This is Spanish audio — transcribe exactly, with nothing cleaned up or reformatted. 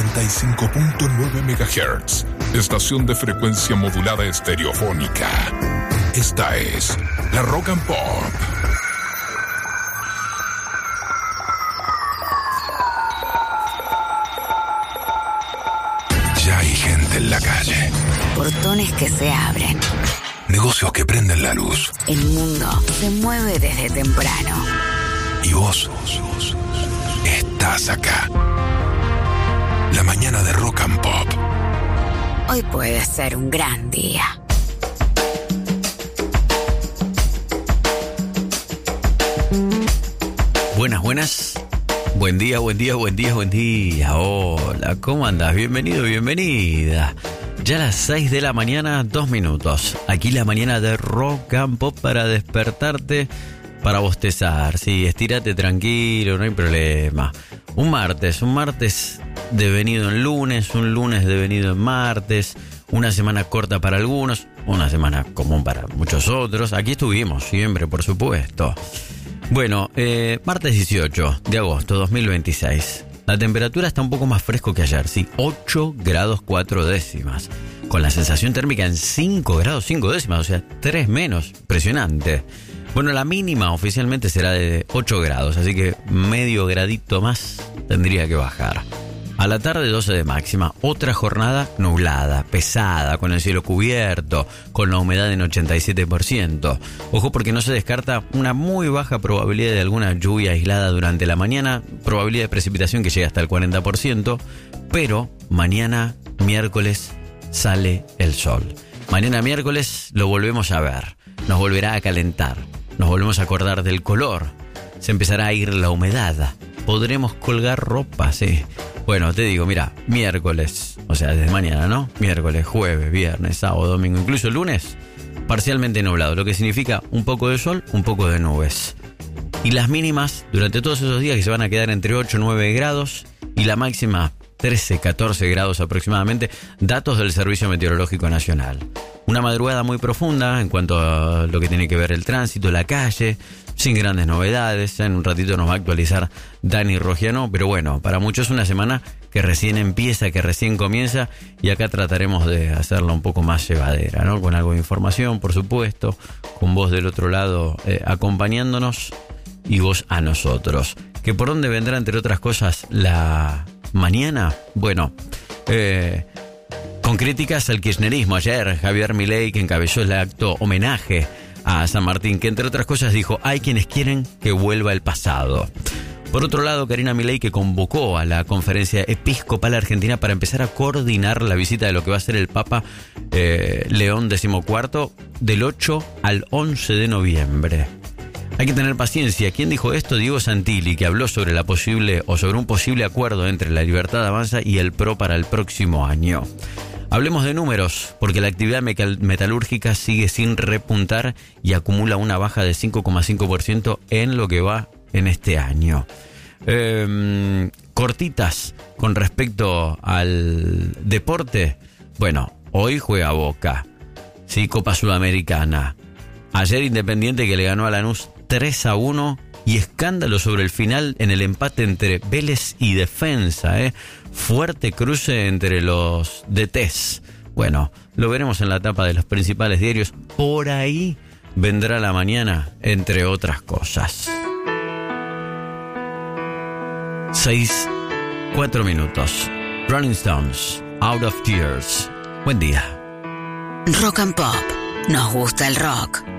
noventa y cinco punto nueve megahertz, estación de frecuencia modulada estereofónica. Esta es la Rock and Pop. Ya hay gente en la calle. Portones que se abren. Negocios que prenden la luz. El mundo se mueve desde temprano. Y vos estás acá. La mañana de Rock and Pop. Hoy puede ser un gran día. Buenas, buenas. Buen día, buen día, buen día, buen día. Hola, ¿cómo andás? Bienvenido, bienvenida. Ya a las seis de la mañana, dos minutos. Aquí la mañana de Rock and Pop para despertarte, para bostezar. Sí, estírate tranquilo, no hay problema. Un martes, un martes devenido en lunes, un lunes devenido en martes, una semana corta para algunos, una semana común para muchos otros. Aquí estuvimos siempre, por supuesto. Bueno, eh, martes dieciocho de agosto dos mil veintiséis. La temperatura está un poco más fresco que ayer, sí, ocho grados cuatro décimas. Con la sensación térmica en cinco grados cinco décimas, o sea, tres menos. Impresionante. Bueno, la mínima oficialmente será de ocho grados, así que medio gradito más tendría que bajar. A la tarde doce de máxima, otra jornada nublada, pesada, con el cielo cubierto, con la humedad en ochenta y siete por ciento. Ojo porque no se descarta una muy baja probabilidad de alguna lluvia aislada durante la mañana, probabilidad de precipitación que llega hasta el cuarenta por ciento, pero mañana, miércoles, sale el sol. Mañana miércoles lo volvemos a ver, nos volverá a calentar, nos volvemos a acordar del color, se empezará a ir la humedad, podremos colgar ropa, sí. Bueno, te digo, mira, miércoles, o sea, desde mañana, ¿no? Miércoles, jueves, viernes, sábado, domingo, incluso el lunes, parcialmente nublado, lo que significa un poco de sol, un poco de nubes. Y las mínimas, durante todos esos días que se van a quedar entre ocho y nueve grados, y la máxima trece, catorce grados aproximadamente, datos del Servicio Meteorológico Nacional. Una madrugada muy profunda en cuanto a lo que tiene que ver el tránsito, la calle, sin grandes novedades. En un ratito nos va a actualizar Dani Rogiano, pero bueno, para muchos es una semana que recién empieza, que recién comienza, y acá trataremos de hacerla un poco más llevadera, ¿no? Con algo de información, por supuesto, con vos del otro lado eh, acompañándonos y vos a nosotros. ¿Que por dónde vendrá, entre otras cosas, la mañana? Bueno, eh... con críticas al kirchnerismo. Ayer Javier Milei, que encabezó el acto homenaje a San Martín, que entre otras cosas dijo: hay quienes quieren que vuelva el pasado. Por otro lado, Karina Milei, que convocó a la Conferencia Episcopal Argentina para empezar a coordinar la visita de lo que va a ser el Papa eh, León decimocuarto del ocho al once de noviembre. Hay que tener paciencia. ¿Quién dijo esto? Diego Santilli, que habló sobre la posible o sobre un posible acuerdo entre la Libertad Avanza y el P R O para el próximo año. Hablemos de números, porque la actividad metalúrgica sigue sin repuntar y acumula una baja de cinco coma cinco por ciento en lo que va en este año. Eh, cortitas con respecto al deporte. Bueno, hoy juega Boca, sí, Copa Sudamericana. Ayer Independiente, que le ganó a Lanús tres a uno, y escándalo sobre el final en el empate entre Vélez y Defensa, ¿eh? Fuerte cruce entre los D Ts. Bueno, lo veremos en la tapa de los principales diarios. Por ahí vendrá la mañana, entre otras cosas. Seis, cuatro minutos. Rolling Stones, Out of Tears. Buen día. Rock and Pop. Nos gusta el rock.